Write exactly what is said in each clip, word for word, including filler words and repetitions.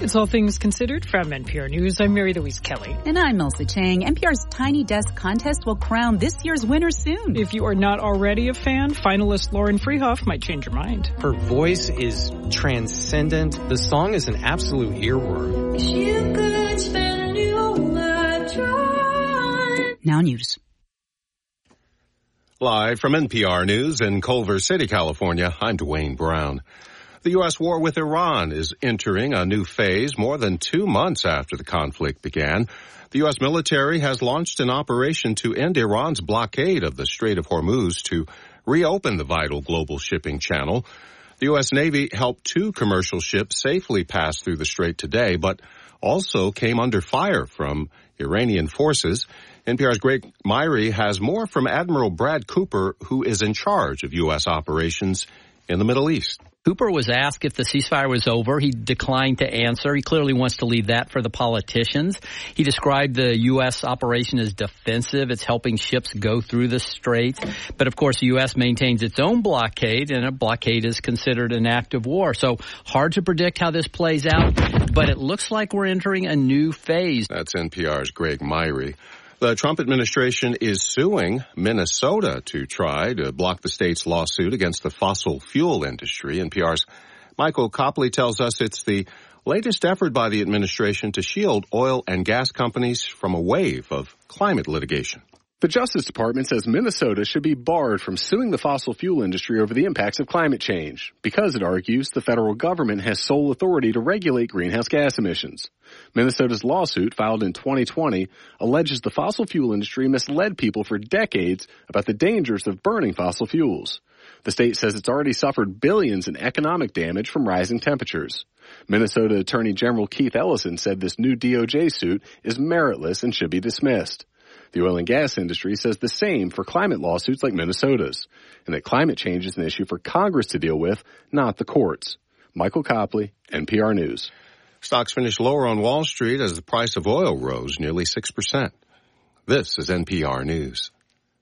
It's All Things Considered from N P R News. I'm Mary Louise Kelly. And I'm Elsa Chang. N P R's Tiny Desk contest will crown this year's winner soon. If you are not already a fan, finalist Lauren Freehoff might change your mind. Her voice is transcendent. The song is an absolute earworm. You could spend your lifetime. Now news. Live from N P R News in Culver City, California, I'm Dwayne Brown. The U S war with Iran is entering a new phase more than two months after the conflict began. The U S military has launched an operation to end Iran's blockade of the Strait of Hormuz to reopen the vital global shipping channel. The U S Navy helped two commercial ships safely pass through the strait today, but also came under fire from Iranian forces. N P R's Greg Myrie has more from Admiral Brad Cooper, who is in charge of U S operations in the Middle East. Cooper was asked if the ceasefire was over. He declined to answer. He clearly wants to leave that for the politicians. He described the U S operation as defensive. It's helping ships go through the strait. But, of course, the U S maintains its own blockade, and a blockade is considered an act of war. So hard to predict how this plays out, but it looks like we're entering a new phase. That's N P R's Greg Myrie. The Trump administration is suing Minnesota to try to block the state's lawsuit against the fossil fuel industry. N P R's Michael Copley tells us it's the latest effort by the administration to shield oil and gas companies from a wave of climate litigation. The Justice Department says Minnesota should be barred from suing the fossil fuel industry over the impacts of climate change because, it argues, the federal government has sole authority to regulate greenhouse gas emissions. Minnesota's lawsuit, filed in twenty twenty, alleges the fossil fuel industry misled people for decades about the dangers of burning fossil fuels. The state says it's already suffered billions in economic damage from rising temperatures. Minnesota Attorney General Keith Ellison said this new D O J suit is meritless and should be dismissed. The oil and gas industry says the same for climate lawsuits like Minnesota's, and that climate change is an issue for Congress to deal with, not the courts. Michael Copley, N P R News. Stocks finished lower on Wall Street as the price of oil rose nearly six percent. This is N P R News.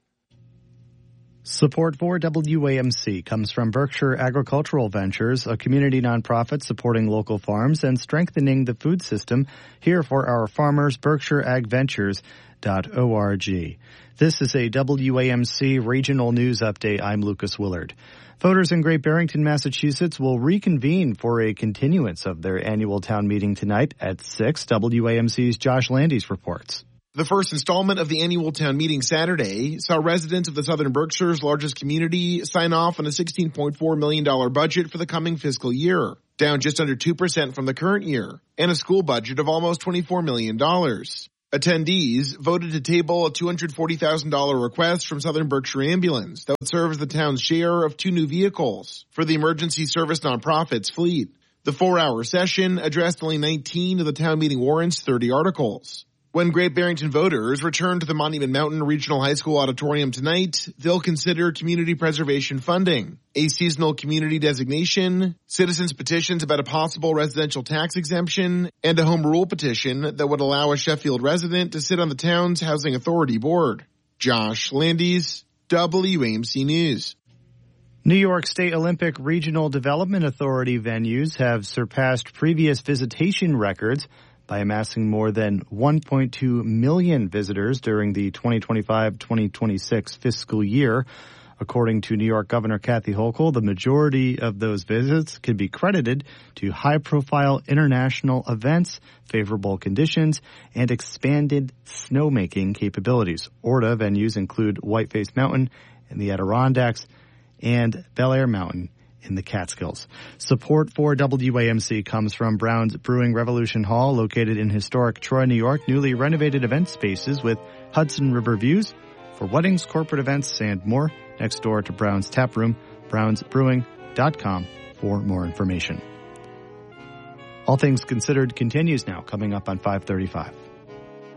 Support for W A M C comes from Berkshire Agricultural Ventures, a community nonprofit supporting local farms and strengthening the food system. Here for our farmers, berkshire ag ventures dot org. This is a W A M C regional news update. I'm Lucas Willard. Voters in Great Barrington, Massachusetts will reconvene for a continuance of their annual town meeting tonight at six. W A M C's Josh Landis reports. The first installment of the annual town meeting Saturday saw residents of the Southern Berkshire's largest community sign off on a sixteen point four million dollars budget for the coming fiscal year, down just under two percent from the current year, and a school budget of almost twenty-four million dollars. Attendees voted to table a two hundred forty thousand dollars request from Southern Berkshire Ambulance that would serve as the town's share of two new vehicles for the emergency service nonprofit's fleet. The four-hour session addressed only nineteen of the town meeting warrant's thirty articles. When Great Barrington voters return to the Monument Mountain Regional High School auditorium tonight, they'll consider community preservation funding, a seasonal community designation, citizens' petitions about a possible residential tax exemption, and a home rule petition that would allow a Sheffield resident to sit on the town's Housing Authority board. Josh Landis, W A M C News. New York State Olympic Regional Development Authority venues have surpassed previous visitation records by amassing more than one point two million visitors during the twenty twenty-five twenty twenty-six fiscal year. According to New York Governor Kathy Hochul, the majority of those visits could be credited to high-profile international events, favorable conditions, and expanded snowmaking capabilities. O R D A venues include Whiteface Mountain in the Adirondacks and Bel Air Mountain in the Catskills. Support for W A M C comes from Brown's Brewing Revolution Hall, located in historic Troy, New York. Newly renovated event spaces with Hudson River views for weddings, corporate events, and more. Next door to Brown's Tap Room, browns brewing dot com for more information. All Things Considered continues now, coming up on five thirty-five.